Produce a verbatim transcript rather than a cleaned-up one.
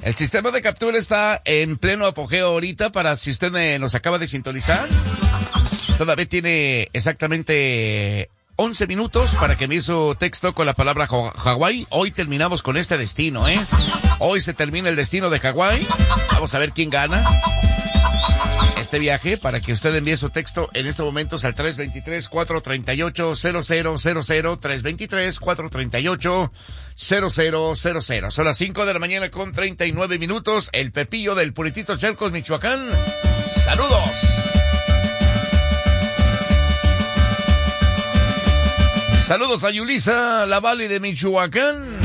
El sistema de captura está en pleno apogeo ahorita para si usted me, nos acaba de sintonizar. Todavía tiene exactamente once minutos para que envíe su texto con la palabra Hawái. Hoy terminamos con este destino, ¿eh? Hoy se termina el destino de Hawái. Vamos a ver quién gana este viaje para que usted envíe su texto en estos momentos al tres veintitrés, cuatrocientos treinta y ocho, cero cero cero cero, tres veintitrés, cuatrocientos treinta y ocho, cero cero cero cero. Son las cinco de la mañana con treinta y nueve minutos. El Pepillo del Puritito Charcos, Michoacán. ¡Saludos! Saludos a Yulisa Lavali de Michoacán.